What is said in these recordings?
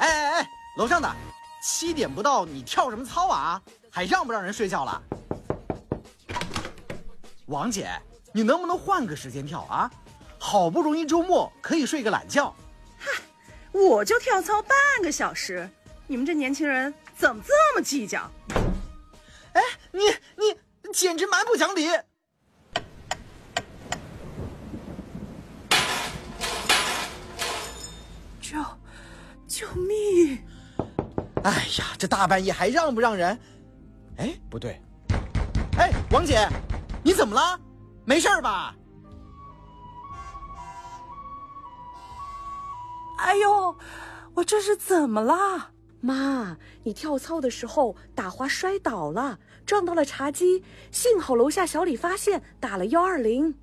哎，楼上的，7点不到，你跳什么操啊？还让不让人睡觉了？王姐，你能不能换个时间跳啊？好不容易周末可以睡个懒觉。 嗨，我就跳操半个小时，你们这年轻人怎么这么计较？ 哎，你简直蛮不讲理！ 救命！ 哎呀，这大半夜还让不让人？哎，不对。哎，王姐，你怎么了？没事吧？ 哎呦，我这是怎么了？ 妈，你跳操的时候打滑摔倒了，撞到了茶几，幸好楼下小李发现，打了120。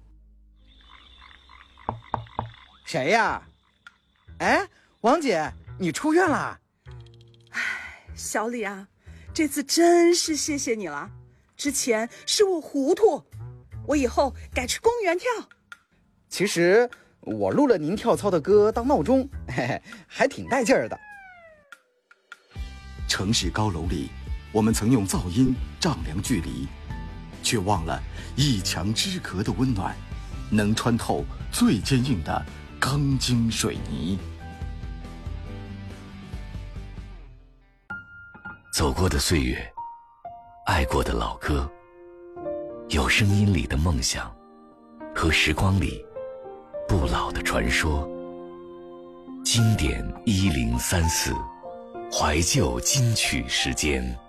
谁呀？哎，王姐，你出院了？ 哎，小李啊，这次真是谢谢你了。之前是我糊涂，我以后改去公园跳。 其实我录了您跳操的歌当闹钟，嘿嘿，还挺带劲儿的。 城市高楼里，我们曾用噪音丈量距离，却忘了一墙之隔的温暖，能穿透最坚硬的钢筋水泥。 走过的岁月，爱过的老歌，有声音里的梦想，和时光里不老的传说。经典1034，怀旧金曲时间。